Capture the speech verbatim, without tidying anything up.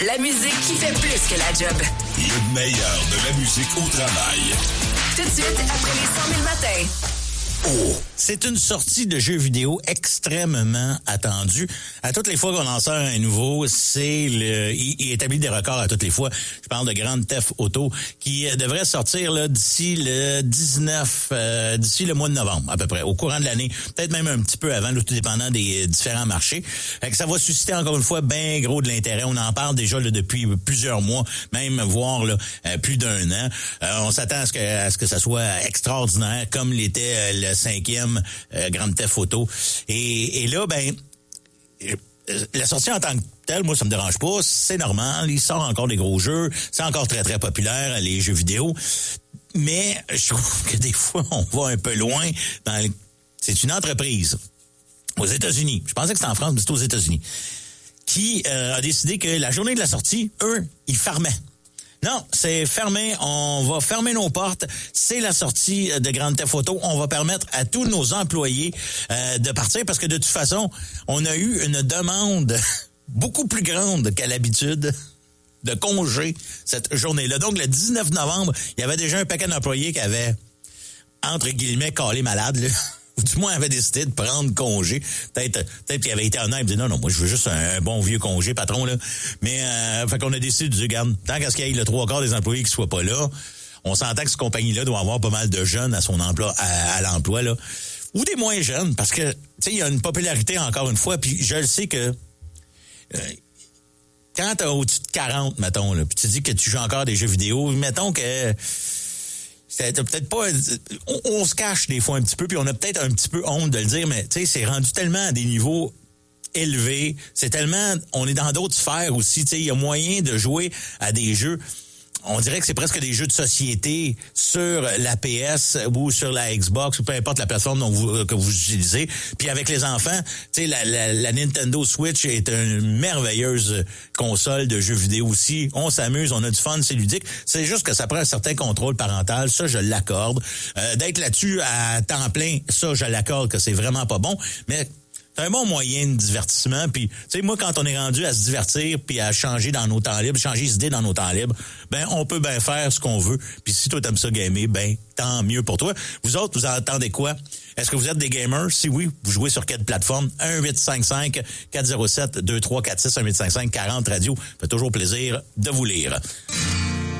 la musique qui fait plus que la job. Le meilleur de la musique au travail. Tout de suite, après les cent mille matins. Oh. C'est une sortie de jeu vidéo extrêmement attendue. À toutes les fois qu'on en sort un nouveau, c'est le, il, il établit des records à toutes les fois. Je parle de Grand Theft Auto qui devrait sortir là d'ici le dix-neuf, euh, d'ici le mois de novembre à peu près, au courant de l'année, peut-être même un petit peu avant, tout dépendant des différents marchés. Fait que ça va susciter encore une fois bien gros de l'intérêt. On en parle déjà là, depuis plusieurs mois, même voire là, plus d'un an. Euh, on s'attend à ce que à ce que ça soit extraordinaire, comme l'était euh, le cinquième euh, Grand Theft Auto. Et, et là, ben, euh, la sortie en tant que telle, moi, ça me dérange pas. C'est normal. Il sort encore des gros jeux. C'est encore très, très populaire, les jeux vidéo. Mais je trouve que des fois, on va un peu loin. Dans le... C'est une entreprise aux États-Unis. Je pensais que c'était en France, mais c'est aux États-Unis. Qui euh, a décidé que la journée de la sortie, eux, ils fermaient. Non, c'est fermé. On va fermer nos portes. C'est la sortie de Grand Theft Auto. On va permettre à tous nos employés euh, de partir parce que de toute façon, on a eu une demande beaucoup plus grande qu'à l'habitude de congé cette journée-là. Donc, le dix-neuf novembre, il y avait déjà un paquet d'employés qui avaient, entre guillemets, calé malade, là. Ou du moins avait décidé de prendre congé. Peut-être peut-être qu'il avait été honnête et dit non, non, moi je veux juste un, un bon vieux congé, patron, là. Mais euh, fait qu'on a décidé de dire, regarde, tant qu'à ce qu'il y ait le trois quarts des employés qui soient pas là, on s'entend que cette compagnie-là doit avoir pas mal de jeunes à son emploi, à, à l'emploi, là. Ou des moins jeunes, parce que, tu sais, il y a une popularité encore une fois, puis je le sais que euh, quand t'as au-dessus de quarante, mettons, là, puis tu dis que tu joues encore des jeux vidéo, mettons que c'est peut-être pas... On, on se cache des fois un petit peu, puis on a peut-être un petit peu honte de le dire, mais tu sais, c'est rendu tellement à des niveaux élevés. C'est tellement... On est dans d'autres sphères aussi, tu sais, il y a moyen de jouer à des jeux... On dirait que c'est presque des jeux de société sur la P S ou sur la Xbox ou peu importe la plateforme dont vous, que vous utilisez. Puis avec les enfants, tu sais, la, la, la Nintendo Switch est une merveilleuse console de jeux vidéo aussi. On s'amuse, on a du fun, c'est ludique. C'est juste que ça prend un certain contrôle parental. Ça, je l'accorde. Euh, d'être là-dessus à temps plein, ça, je l'accorde que c'est vraiment pas bon. Mais c'est un bon moyen de divertissement. Puis, tu sais, moi, quand on est rendu à se divertir puis à changer dans nos temps libres, changer les idées dans nos temps libres, ben, on peut bien faire ce qu'on veut. Puis si toi, t'aimes ça gamer, ben, tant mieux pour toi. Vous autres, vous entendez quoi? Est-ce que vous êtes des gamers? Si oui, vous jouez sur quelle plateforme? un huit cinq cinq quatre zéro sept deux trois quatre six un huit cinq cinq quarante radio. Ça fait toujours plaisir de vous lire.